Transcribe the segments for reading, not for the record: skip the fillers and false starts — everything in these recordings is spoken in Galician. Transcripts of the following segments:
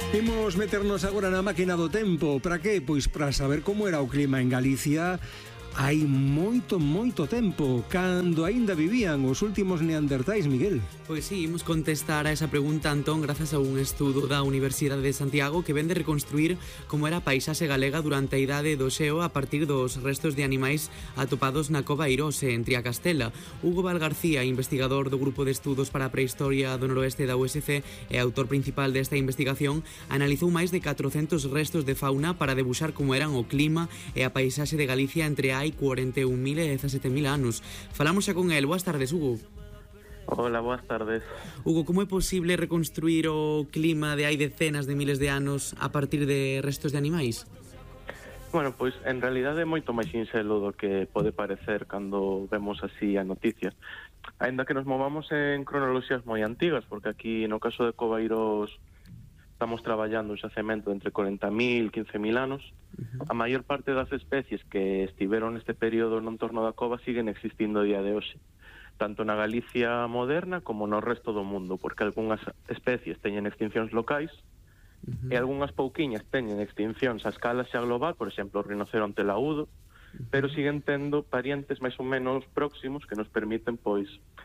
Imos meternos agora na máquina do tempo. Para que? Pois para saber como era o clima en Galicia hai moito tempo, cando aínda vivían os últimos neandertais, Miguel. Pois sí, imos contestar a esa pregunta, Antón, grazas a un estudo da Universidade de Santiago que ven de reconstruir como era a paisaxe galega durante a idade do Xeo a partir dos restos de animais atopados na cova Eirose, en Triacastela. Hugo Val García, investigador do Grupo de Estudos para a Prehistoria do Noroeste da USC e autor principal desta investigación, analizou máis de 400 restos de fauna para debuxar como eran o clima e a paisaxe de Galicia entre hai 41.000 e 17.000 anos. Falamos xa con el. Boas tardes, Hugo. Hola, boas tardes. Hugo, como é posible reconstruir o clima de hai decenas de miles de anos a partir de restos de animais? Bueno, pois en realidade é moito máis sinxelo do que pode parecer cando vemos así a noticia. Aínda que nos movamos en cronoloxías moi antigas, porque aquí no caso de Covairos estamos traballando un xacemento entre 40.000 e 15.000 anos. A maior parte das especies que estiveron neste período no entorno da cova siguen existindo a día de hoxe, tanto na Galicia moderna como no resto do mundo, porque algunhas especies teñen extincións locais e algunhas pouquiñas teñen extincións a escala xa global, por exemplo, o rinoceronte laúdo, pero siguen tendo parientes máis ou menos próximos que nos permiten, pois,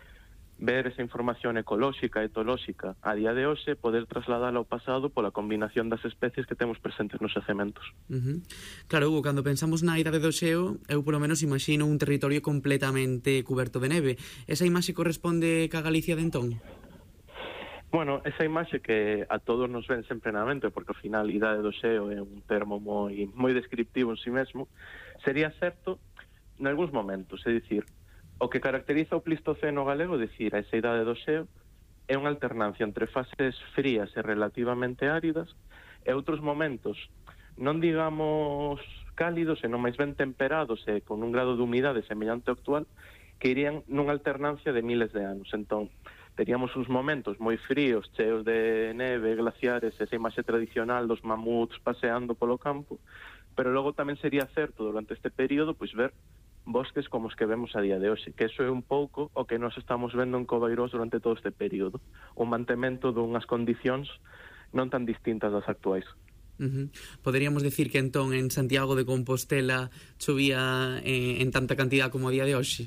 ver esa información ecolóxica e etolóxica a día de hoxe, poder trasladala ao pasado pola combinación das especies que temos presentes nos xacementos. Claro, Hugo, cando pensamos na idade do Xeo, eu polo menos imagino un territorio completamente cuberto de neve. Esa imaxe corresponde ca Galicia de entón? Bueno, esa imaxe que a todos nos ven sempre na mente, porque ao final idade do Xeo é un termo moi descriptivo en si mesmo, sería certo nalgúns momentos, é dicir, o que caracteriza o Plistoceno galego, dicir, a esa idade do Xeo, é unha alternancia entre fases frías e relativamente áridas e outros momentos, non digamos cálidos, senón máis ben temperados e con un grado de humidade semellante ao actual, que irían nunha alternancia de miles de anos. Entón, teríamos uns momentos moi fríos, cheos de neve, glaciares, esa imaxe tradicional dos mamuts paseando polo campo, pero logo tamén sería certo durante este período pois ver bosques como os que vemos a día de hoxe, que eso é un pouco o que nós estamos vendo en Covairos durante todo este período, o mantemento dunhas condicións non tan distintas das actuais. Poderíamos decir que entón en Santiago de Compostela chovía en tanta cantidad como a día de hoxe?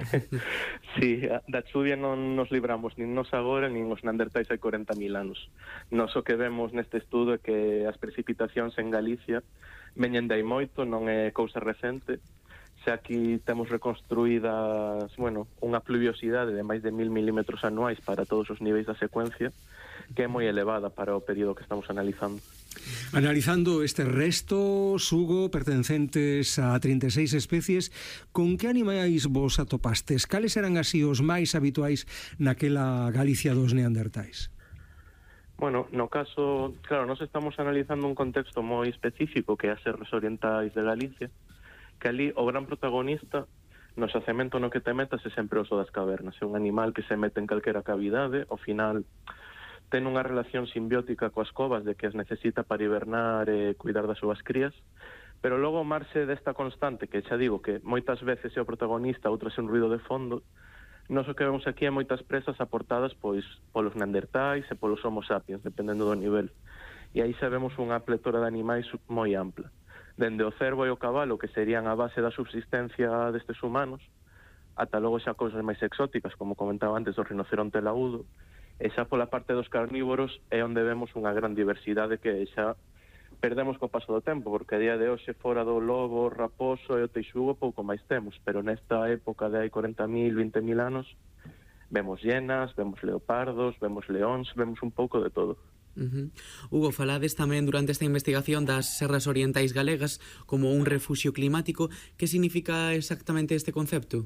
Sí, da chuvia non nos libramos nin nos agora nin os neandertais hai 40.000 anos. Nos o que vemos neste estudo é que as precipitacións en Galicia veñen de hai moito, non é cousa recente. Xa aquí temos reconstruídas, unha pluviosidade de máis de 1.000 milímetros anuais para todos os niveis da secuencia, que é moi elevada para o período que estamos analizando. Analizando estes restos, Hugo, pertencentes a 36 especies, con que animais vos atopastes? Cales eran así os máis habituais naquela Galicia dos neandertais? Bueno, no caso, claro, nós estamos analizando un contexto moi específico que é as serras orientais de Galicia, que ali o gran protagonista no xacemento no que te metas é sempre o oso das cavernas. É un animal que se mete en calquera cavidade, ao final ten unha relación simbiótica coas covas de que as necesita para hibernar e cuidar das súas crías, pero logo marxe desta constante, que xa digo que moitas veces é o protagonista, outras é un ruido de fondo, nós o que vemos aquí é moitas presas aportadas pois polos neandertais e polos homo sapiens, dependendo do nivel. E aí xa vemos unha pletora de animais moi ampla. Dende o cervo e o cabalo, que serían a base da subsistencia destes humanos, ata logo xa cousas máis exóticas, como comentaba antes, o rinoceronte laúdo, e xa pola parte dos carnívoros é onde vemos unha gran diversidade que xa perdemos co paso do tempo, porque a día de hoxe fora do lobo, o raposo e o teixugo pouco máis temos, pero nesta época de hai 40.000, 20.000 anos vemos hienas, vemos leopardos, vemos leóns, vemos un pouco de todo. Hugo, falades tamén durante esta investigación das serras orientais galegas como un refuxio climático. Que significa exactamente este concepto?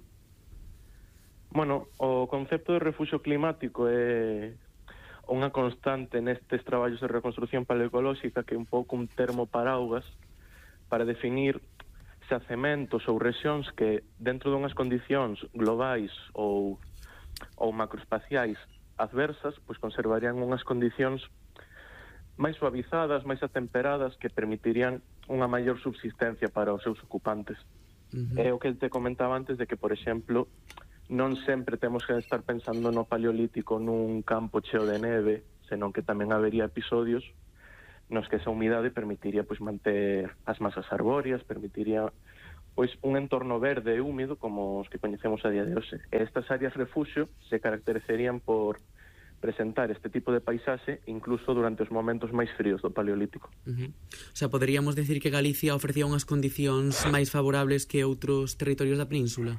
Bueno, o concepto de refuxio climático é unha constante nestes traballos de reconstrucción paleoecolóxica, que é un pouco un termo paraugas para definir xacementos ou rexións que dentro dunhas condicións globais ou macroespaciais adversas, pois conservarían unhas condicións máis suavizadas, máis atemperadas, que permitirían unha maior subsistencia para os seus ocupantes. É o que te comentaba antes de que, por exemplo, non sempre temos que estar pensando no paleolítico nun campo cheo de neve, senón que tamén habería episodios nos que esa humidade permitiría pois manter as masas arbóreas, permitiría pois un entorno verde e húmido como os que coñecemos a día de hoxe. E estas áreas refugio se caracterizarían por presentar este tipo de paisaxe incluso durante os momentos máis fríos do Paleolítico. O sea, poderíamos decir que Galicia ofrecía unhas condicións máis favorables que outros territorios da península?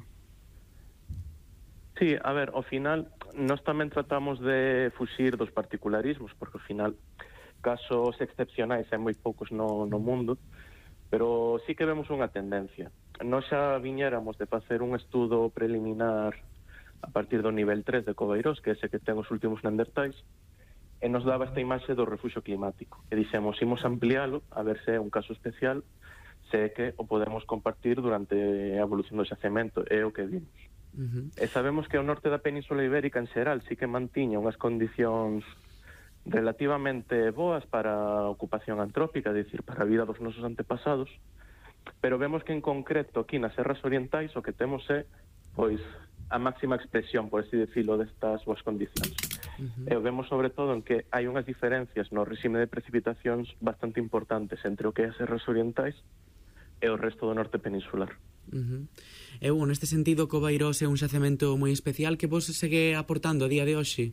Sí, a ver, ao final nós tamén tratamos de fuxir dos particularismos, porque ao final casos excepcionais hai moi poucos no mundo, pero sí que vemos unha tendencia. Nós xa viñéramos de facer un estudo preliminar a partir do nivel 3 de Covairós, que é ese que ten os últimos neandertais, e nos daba esta imaxe do refugio climático. E dixemos, imos ampliálo, a ver se é un caso especial, se é que o podemos compartir durante a evolución do xacemento, é o que vimos. E sabemos que o norte da Península Ibérica en xeral sí que mantiña unhas condicións relativamente boas para a ocupación antrópica, é dicir, para a vida dos nosos antepasados, pero vemos que en concreto aquí nas serras orientais o que temos é pois a máxima expresión, por así decirlo, destas boas condicións. E o vemos sobre todo en que hai unhas diferencias no regime de precipitacións bastante importantes entre o que é as serras orientais e o resto do norte peninsular. E, neste sentido, Covairós é un xacemento moi especial que vos segue aportando a día de hoxe?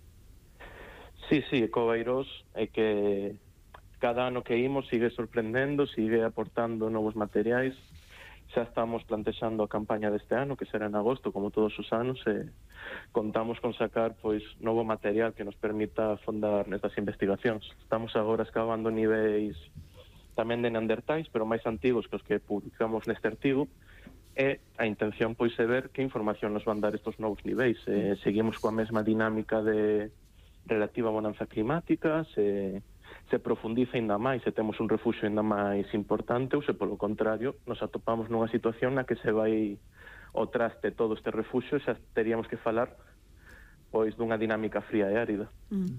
Sí, Covairós é que cada ano que imos sigue sorprendendo, sigue aportando novos materiais. Xa estamos plantexando a campaña deste ano, que será en agosto, como todos os anos, e contamos con sacar pois novo material que nos permita afondar nestas investigacións. Estamos agora escavando niveis tamén de neandertais, pero máis antigos que os que publicamos neste artigo, e a intención pois é ver que información nos van dar estos novos niveis. Seguimos coa mesma dinámica de relativa bonanza climática, se profundiza ainda máis, se temos un refuxio ainda máis importante, ou se polo contrario nos atopamos nunha situación na que se vai o traste todo este refuxio, xa teríamos que falar pois dunha dinámica fría e árida.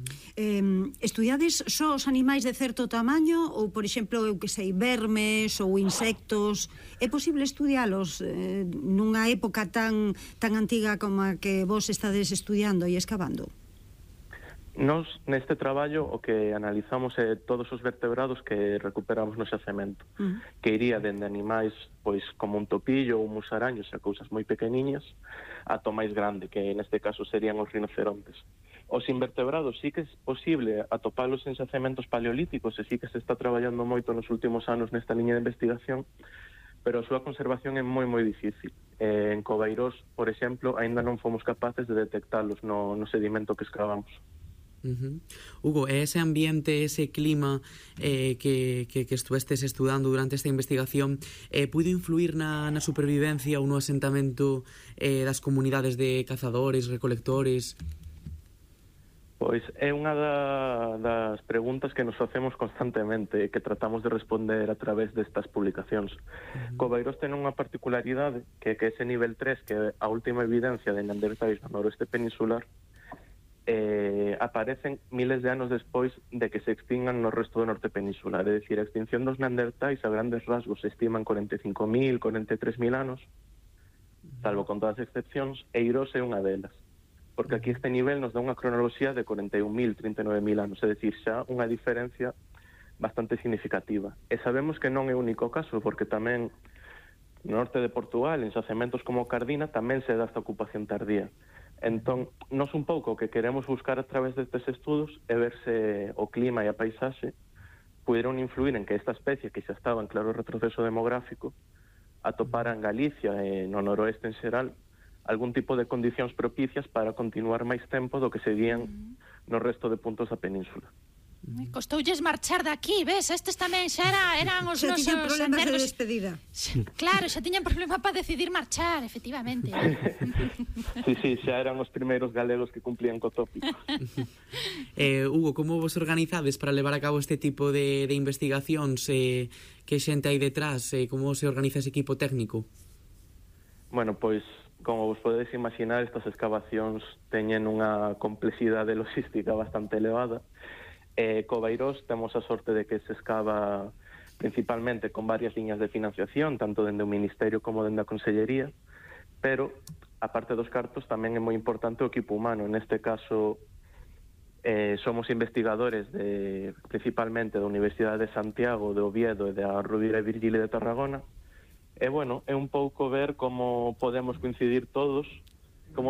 Estudiades só os animais de certo tamaño ou, por exemplo, eu que sei, vermes ou insectos? É posible estudialos nunha época tan antiga como a que vos estades estudiando e escavando? Nos, neste traballo, o que analizamos é todos os vertebrados que recuperamos no xacemento, que iría dende animais pois como un topillo ou un musaraño, xa cousas moi pequeniñas, ata máis grande, que neste caso serían os rinocerontes. Os invertebrados sí que é posible atopalos en xacementos paleolíticos, e sí que se está traballando moito nos últimos anos nesta liña de investigación, pero a súa conservación é moi difícil. En Covairós, por exemplo, aínda non fomos capaces de detectalos no sedimento que escavamos. Hugo, ese ambiente, ese clima que estuvestes estudando durante esta investigación puido influir na supervivencia ou no asentamento das comunidades de cazadores, recolectores? Pois é unha das preguntas que nos facemos constantemente e que tratamos de responder a través destas publicacións. Covairós ten unha particularidade que ese nivel 3, que é a última evidencia de neandertais no noroeste peninsular, aparecen miles de anos despois de que se extingan no resto do norte peninsular. É dicir, a extinción dos neandertais a grandes rasgos se estiman 45.000, 43.000 anos, salvo con todas as excepcións, e Eirós é unha delas. Porque aquí este nivel nos dá unha cronoloxía de 41.000, 39.000 anos, é dicir, xa unha diferencia bastante significativa. E sabemos que non é o único caso, porque tamén no norte de Portugal, en xacementos como Cardina, tamén se dá esta ocupación tardía. Entón, nos un pouco o que queremos buscar a través destes estudos é ver se o clima e a paisaxe puderon influir en que esta especie, que xa estaba en claro retroceso demográfico, atopara en Galicia e no noroeste en xeral algún tipo de condicións propicias para continuar máis tempo do que seguían no resto de puntos da península. Costoulles marchar daqui, ves? Estes tamén xa eran os nosos... Xa tiñan problemas de despedida. Claro, xa tiñan problemas para decidir marchar, efectivamente. Sí, xa eran os primeiros galegos que cumplían co tópico. Hugo, como vos organizades para levar a cabo este tipo de investigacións? Que xente hai detrás? Como se organiza ese equipo técnico? Bueno, pois, como vos podedes imaginar, estas excavacións teñen unha complexidade logística bastante elevada. Covairós temos a sorte de que se escava principalmente con varias liñas de financiación, tanto dende o Ministerio como dende a Consellería, pero, a parte dos cartos, tamén é moi importante o equipo humano. Neste caso, Somos investigadores principalmente da Universidade de Santiago, de Oviedo e da Rovira e Virgili de Tarragona. E, bueno, é un pouco ver como podemos coincidir todos